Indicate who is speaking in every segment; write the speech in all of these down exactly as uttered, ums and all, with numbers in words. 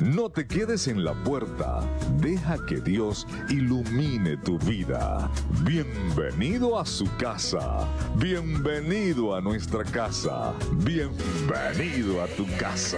Speaker 1: No te quedes en la puerta. Deja que Dios ilumine tu vida. Bienvenido a su casa. Bienvenido a nuestra casa. Bienvenido a tu casa.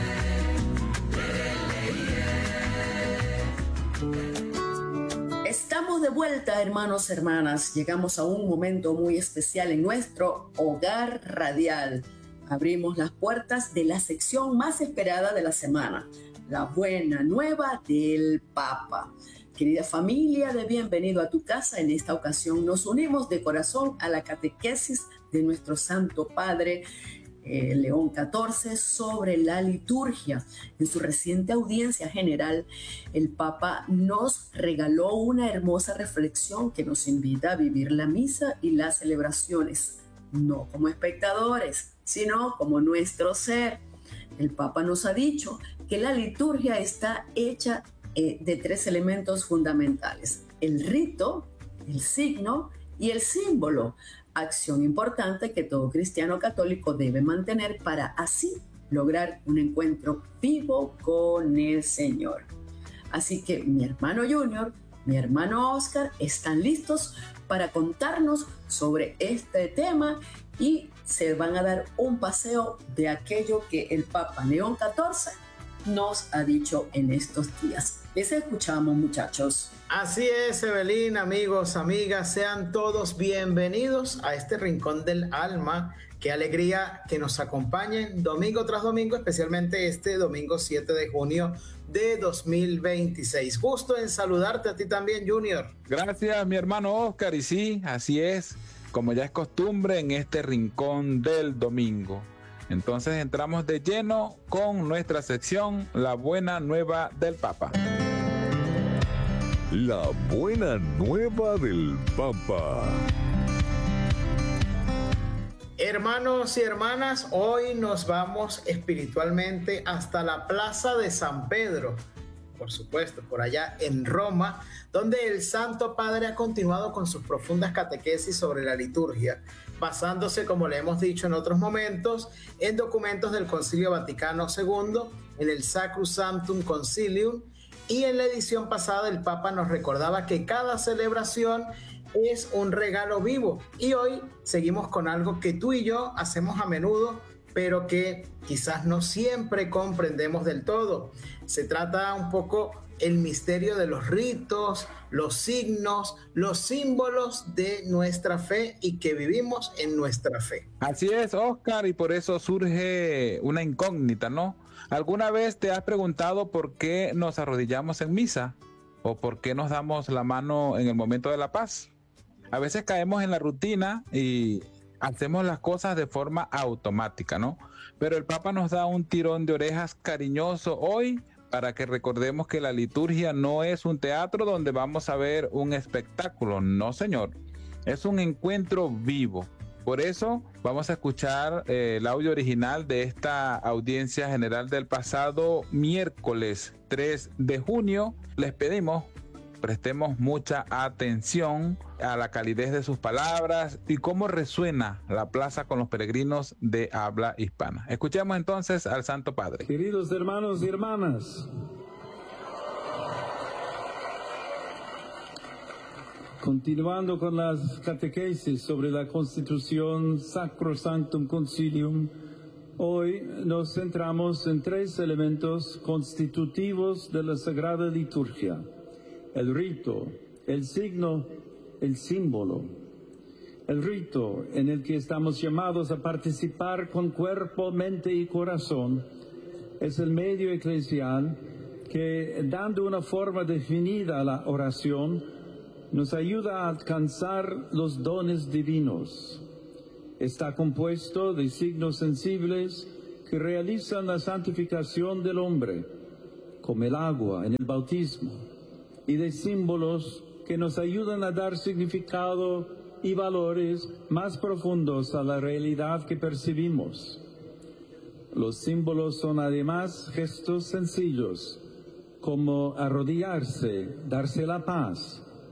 Speaker 2: Estamos de vuelta, hermanos, hermanas. Llegamos a un momento muy especial en nuestro hogar radial. Abrimos las puertas de la sección más esperada de la semana, la buena nueva del Papa. Querida familia de Bienvenido a tu casa, en esta ocasión nos unimos de corazón a la catequesis de nuestro Santo Padre eh, León catorce sobre la liturgia. En su reciente audiencia general, el Papa nos regaló una hermosa reflexión que nos invita a vivir la misa y las celebraciones, no como espectadores, sino como nuestro ser. El Papa nos ha dicho que la liturgia está hecha eh, de tres elementos fundamentales: el rito, el signo y el símbolo, acción importante que todo cristiano católico debe mantener para así lograr un encuentro vivo con el Señor. Así que mi hermano Junior, mi hermano Oscar están listos para contarnos sobre este tema y se van a dar un paseo de aquello que el Papa León catorce nos ha dicho en estos días. Les escuchamos, muchachos.
Speaker 3: Así es, Evelyn, amigos, amigas, sean todos bienvenidos a este rincón del alma. Qué alegría que nos acompañen domingo tras domingo, especialmente este domingo siete de junio de dos mil veintiséis. Gusto en saludarte a ti también, Junior.
Speaker 4: Gracias, mi hermano Oscar, y sí, así es, como ya es costumbre en este rincón del domingo. Entonces entramos de lleno con nuestra sección La Buena Nueva del Papa.
Speaker 1: La Buena Nueva del Papa.
Speaker 3: Hermanos y hermanas, hoy nos vamos espiritualmente hasta la Plaza de San Pedro, por supuesto, por allá en Roma, donde el Santo Padre ha continuado con sus profundas catequesis sobre la liturgia, basándose, como le hemos dicho en otros momentos, en documentos del Concilio Vaticano segundo, en el Sacrosanctum Concilium, y en la edición pasada el Papa nos recordaba que cada celebración es un regalo vivo, y hoy seguimos con algo que tú y yo hacemos a menudo, pero que quizás no siempre comprendemos del todo. Se trata un poco el misterio de los ritos, los signos, los símbolos de nuestra fe y que vivimos en nuestra fe.
Speaker 4: Así es, Oscar, y por eso surge una incógnita, ¿no? ¿Alguna vez te has preguntado por qué nos arrodillamos en misa? ¿O por qué nos damos la mano en el momento de la paz? A veces caemos en la rutina y hacemos las cosas de forma automática, ¿no? Pero el Papa nos da un tirón de orejas cariñoso hoy para que recordemos que la liturgia no es un teatro donde vamos a ver un espectáculo, no, señor. Es un encuentro vivo. Por eso vamos a escuchar eh, el audio original de esta audiencia general del pasado miércoles tres de junio. Les pedimos prestemos mucha atención a la calidez de sus palabras y cómo resuena la plaza con los peregrinos de habla hispana. Escuchemos entonces al Santo Padre.
Speaker 5: Queridos hermanos y hermanas, continuando con las catequesis sobre la Constitución Sacrosanctum Concilium, hoy nos centramos en tres elementos constitutivos de la Sagrada Liturgia: el rito, el signo, el símbolo. El rito, en el que estamos llamados a participar con cuerpo, mente y corazón, es el medio eclesial que, dando una forma definida a la oración, nos ayuda a alcanzar los dones divinos. Está compuesto de signos sensibles que realizan la santificación del hombre, como el agua en el bautismo, y de símbolos que nos ayudan a dar significado y valores más profundos a la realidad que percibimos. Los símbolos son además gestos sencillos, como arrodillarse, darse la paz,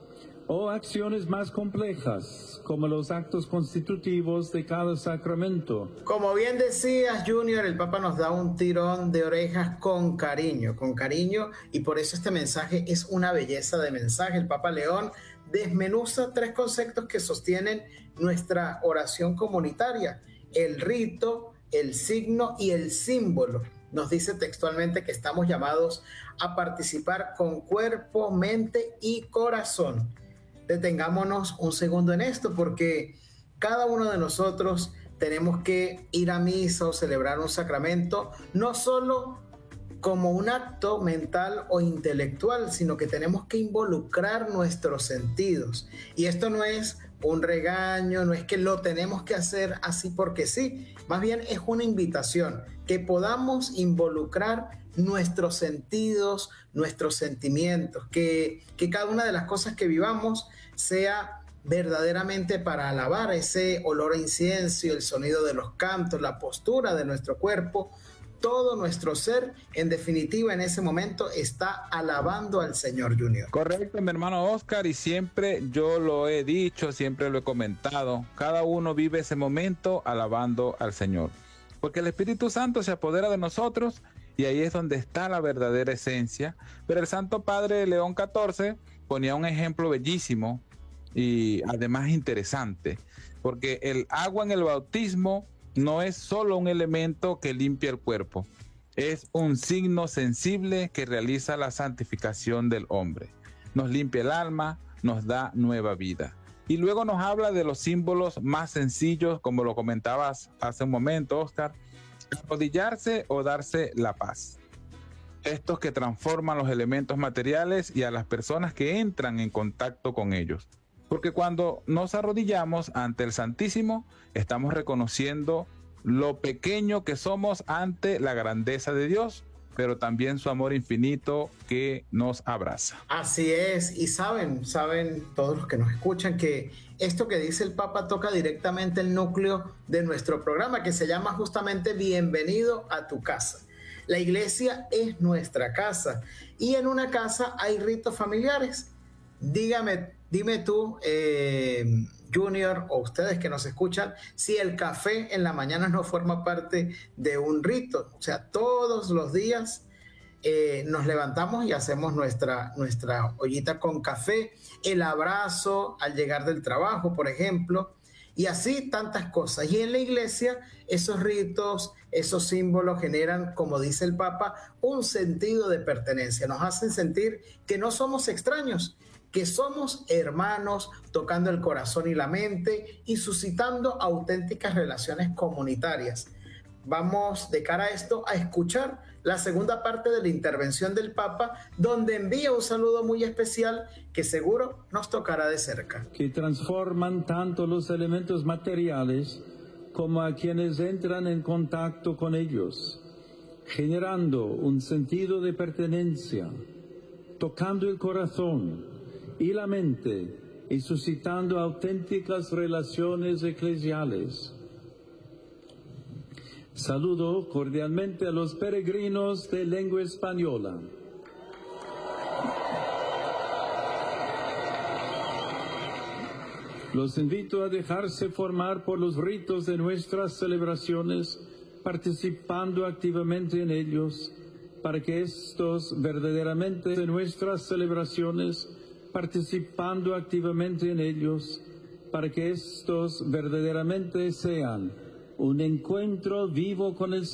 Speaker 5: o acciones más complejas, como los actos constitutivos de cada sacramento.
Speaker 3: Como bien decías, Junior, el Papa nos da un tirón de orejas con cariño, con cariño, y por eso este mensaje es una belleza de mensaje. El Papa León desmenuza tres conceptos que sostienen nuestra oración comunitaria: el rito, el signo y el símbolo. Nos dice textualmente que estamos llamados a participar con cuerpo, mente y corazón. Detengámonos un segundo en esto, porque cada uno de nosotros tenemos que ir a misa o celebrar un sacramento, no solo como un acto mental o intelectual, sino que tenemos que involucrar nuestros sentidos. Y esto no es un regaño, no es que lo tenemos que hacer así porque sí, más bien es una invitación, que podamos involucrar nuestros sentidos, nuestros sentimientos, que, que cada una de las cosas que vivamos sea verdaderamente para alabar ese olor a incienso, el sonido de los cantos, la postura de nuestro cuerpo. Todo nuestro ser, en definitiva, en ese momento está alabando al Señor, Junior.
Speaker 4: Correcto, mi hermano Oscar, y siempre yo lo he dicho, siempre lo he comentado, cada uno vive ese momento alabando al Señor, porque el Espíritu Santo se apodera de nosotros y ahí es donde está la verdadera esencia. Pero el Santo Padre León catorce ponía un ejemplo bellísimo y además interesante, porque el agua en el bautismo no es solo un elemento que limpia el cuerpo, es un signo sensible que realiza la santificación del hombre. Nos limpia el alma, nos da nueva vida. Y luego nos habla de los símbolos más sencillos, como lo comentabas hace un momento, Oscar: arrodillarse o darse la paz. Estos que transforman los elementos materiales y a las personas que entran en contacto con ellos. Porque cuando nos arrodillamos ante el Santísimo, estamos reconociendo lo pequeño que somos ante la grandeza de Dios, pero también su amor infinito que nos abraza.
Speaker 3: Así es, y saben, saben todos los que nos escuchan que esto que dice el Papa toca directamente el núcleo de nuestro programa, que se llama justamente Bienvenido a tu casa. La iglesia es nuestra casa, y en una casa hay ritos familiares. Dígame, dime tú, eh, Junior, o ustedes que nos escuchan, si el café en la mañana no forma parte de un rito. O sea, todos los días eh, nos levantamos y hacemos nuestra, nuestra ollita con café, el abrazo al llegar del trabajo, por ejemplo, y así tantas cosas. Y en la iglesia esos ritos, esos símbolos generan, como dice el Papa, un sentido de pertenencia. Nos hacen sentir que no somos extraños, que somos hermanos, tocando el corazón y la mente y suscitando auténticas relaciones comunitarias. Vamos de cara a esto a escuchar la segunda parte de la intervención del Papa, donde envía un saludo muy especial que seguro nos tocará de cerca.
Speaker 5: Que transforman tanto los elementos materiales como a quienes entran en contacto con ellos, generando un sentido de pertenencia, tocando el corazón y la mente y suscitando auténticas relaciones eclesiales. Saludo cordialmente a los peregrinos de lengua española. Los invito a dejarse formar por los ritos de nuestras celebraciones, participando activamente en ellos, para que estos verdaderamente de nuestras celebraciones participando activamente en ellos, para que estos verdaderamente sean un encuentro vivo con el Señor.